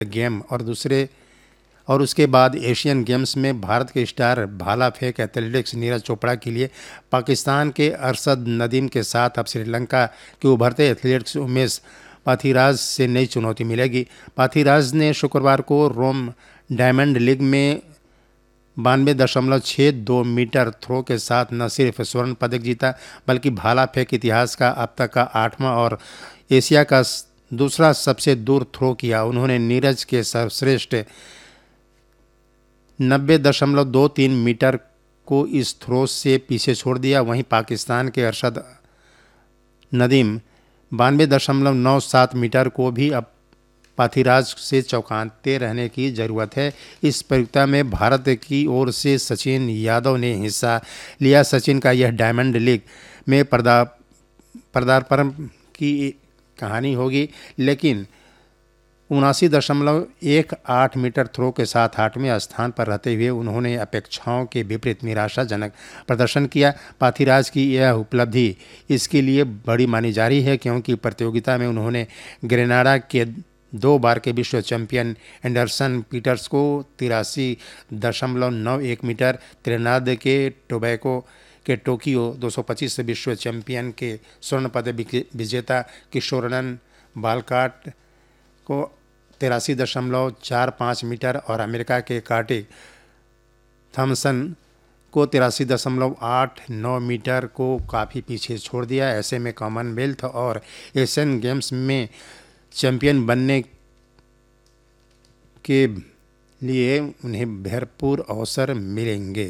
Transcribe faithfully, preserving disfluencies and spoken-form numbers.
Game और दूसरे और उसके बाद एशियन गेम्स में भारत के स्टार भाला फेंक एथलेटिक्स नीरज चोपड़ा के लिए पाकिस्तान के अरशद नदीम के साथ अब श्रीलंका के उभरते एथलीट्स उमेश पाथिराज से नई चुनौती मिलेगी। पाथिराज ने शुक्रवार को रोम डायमंड लीग में बानवे दशमलव छः दो मीटर थ्रो के साथ न सिर्फ स्वर्ण पदक जीता बल्कि भाला फेंक इतिहास का अब तक का आठवां और एशिया का दूसरा सबसे दूर थ्रो किया। उन्होंने नीरज के सर्वश्रेष्ठ नब्बे दशमलव दो तीन मीटर को इस थ्रो से पीछे छोड़ दिया। वहीं पाकिस्तान के अरशद नदीम बानवे दशमलव नौ सात मीटर को भी अब पाथिराज से चौंकाते रहने की ज़रूरत है। इस प्रतियोगिता में भारत की ओर से सचिन यादव ने हिस्सा लिया। सचिन का यह डायमंड लीग में पर्दा पदार्पण की कहानी होगी, लेकिन उनासी दशमलव एक आठ मीटर थ्रो के साथ आठवें स्थान पर रहते हुए उन्होंने अपेक्षाओं के विपरीत निराशाजनक प्रदर्शन किया। पाथिराज की यह उपलब्धि इसके लिए बड़ी मानी जा रही है क्योंकि प्रतियोगिता में उन्होंने ग्रेनाडा के दो बार के विश्व चैंपियन एंडरसन पीटर्स को तिरासी दशमलव नौ एक मीटर, त्रिनाद के टोबैको के टोक्यो दो सौ पच्चीस विश्व चैंपियन के स्वर्ण पदक विजेता किशोरनन बालकाट को तिरासी दशमलव चार पाँच मीटर और अमेरिका के कार्टिक थॉमसन को तिरासी दशमलव आठ नौ मीटर को काफ़ी पीछे छोड़ दिया। ऐसे में कॉमनवेल्थ और एशियन गेम्स में चैंपियन बनने के लिए उन्हें भरपूर अवसर मिलेंगे।